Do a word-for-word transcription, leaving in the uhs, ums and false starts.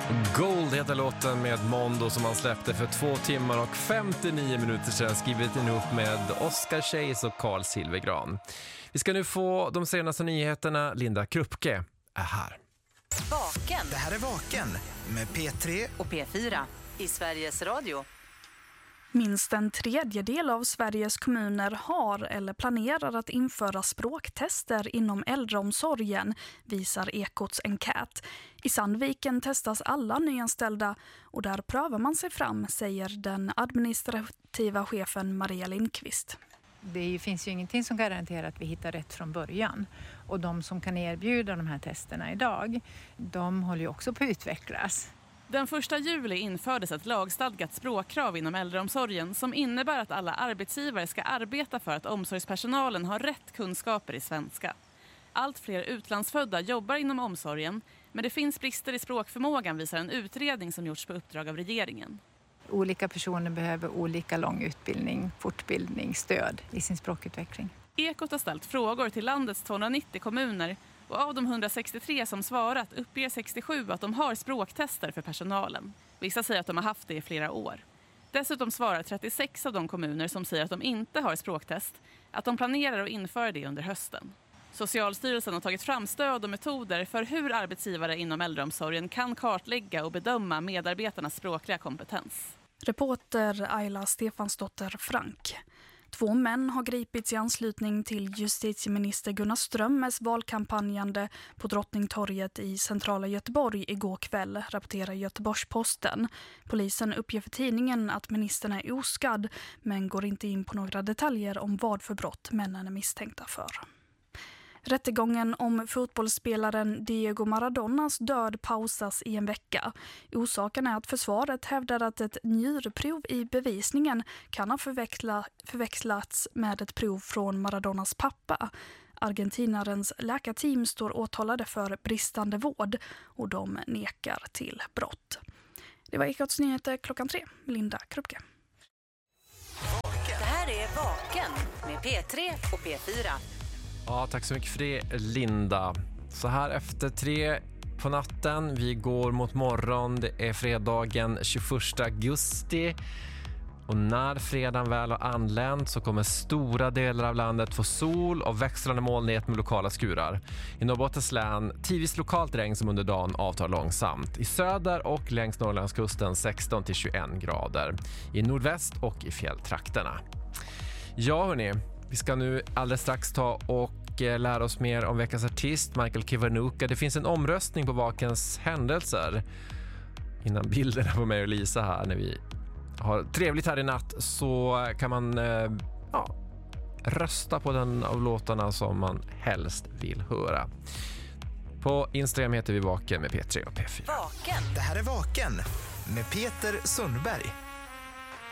Gold heter låten med Mondo som han släppte för två timmar och femtionio minuter sedan, skrivit ihop med Oscar Chase och Carl Silvergran. Vi ska nu få de senaste nyheterna. Linda Kruppke är här. Vaken. Det här är Vaken med P tre och P fyra i Sveriges Radio. Minst en tredjedel av Sveriges kommuner har eller planerar att införa språktester inom äldreomsorgen, visar Ekots enkät. I Sandviken testas alla nyanställda och där prövar man sig fram, säger den administrativa chefen Maria Lindqvist. Det finns ju ingenting som garanterar att vi hittar rätt från början. Och de som kan erbjuda de här testerna idag, de håller ju också på att utvecklas. Den första juli infördes ett lagstadgat språkkrav inom äldreomsorgen som innebär att alla arbetsgivare ska arbeta för att omsorgspersonalen har rätt kunskaper i svenska. Allt fler utlandsfödda jobbar inom omsorgen, men det finns brister i språkförmågan, visar en utredning som gjorts på uppdrag av regeringen. Olika personer behöver olika lång utbildning, fortbildning, stöd i sin språkutveckling. Ekot har ställt frågor till landets tvåhundranittio kommuner och av de hundrasextiotre som svarat uppger sextiosju att de har språktester för personalen. Vissa säger att de har haft det i flera år. Dessutom svarar trettiosex av de kommuner som säger att de inte har språktest att de planerar att införa det under hösten. Socialstyrelsen har tagit fram stöd och metoder för hur arbetsgivare inom äldreomsorgen kan kartlägga och bedöma medarbetarnas språkliga kompetens. Reporter Ayla Stefansdotter Frank. Två män har gripits i anslutning till justitieminister Gunnar Strömmers valkampanjande på Drottningtorget i centrala Göteborg igår kväll, rapporterar Göteborgs-Posten. Polisen uppger för tidningen att ministern är oskadd, men går inte in på några detaljer om vad för brott männen är misstänkta för. Rättegången om fotbollsspelaren Diego Maradonas död pausas i en vecka. Orsaken är att försvaret hävdar att ett njurprov i bevisningen kan ha förväxla, förväxlats med ett prov från Maradonas pappa. Argentinarens läkarteam står åtalade för bristande vård och de nekar till brott. Det var Ekots nyheter klockan tre. Linda Kruppke. Det här är Vaken med P tre och P fyra. Ja, tack så mycket för det, Linda. Så här efter tre på natten, vi går mot morgon. Det är fredagen tjugoförsta augusti. Och när fredagen väl har anlänt så kommer stora delar av landet få sol och växlande molnighet med lokala skurar. I Norrbottens län tidvis lokalt regn som under dagen avtar långsamt. I söder och längs Norrlandskusten sexton till tjugoett grader. I nordväst och i fjälltrakterna. Ja hörni, vi ska nu alldeles strax ta och lära oss mer om veckans artist Michael Kiwanuka. Det finns en omröstning på Vakens händelser. Innan bilderna på mig och Lisa här när vi har trevligt här i natt så kan man eh, ja, rösta på den av låtarna som man helst vill höra. På Instagram heter vi Vaken med P tre och P fyra. Vaken. Det här är Vaken med Peter Sundberg.